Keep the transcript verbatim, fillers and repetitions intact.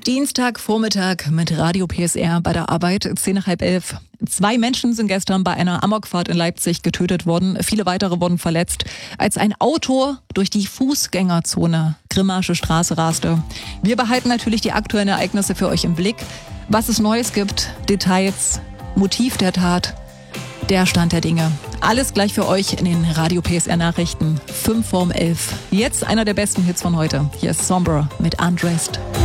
Dienstagvormittag mit Radio P S R bei der Arbeit, zehn nach halb elf. Zwei Menschen sind gestern bei einer Amokfahrt in Leipzig getötet worden. Viele weitere wurden verletzt, als ein Auto durch die Fußgängerzone Grimmarsche Straße raste. Wir behalten natürlich die aktuellen Ereignisse für euch im Blick. Was es Neues gibt, Details, Motiv der Tat, der Stand der Dinge. Alles gleich für euch in den Radio P S R Nachrichten. fünf vor elf. Jetzt einer der besten Hits von heute. Hier ist Sombra mit Undressed.